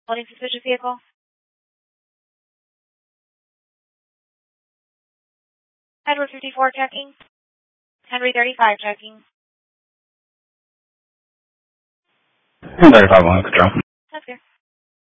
Holding suspicious vehicle. Edward 54 checking. Henry 35 checking. Henry 35 on control.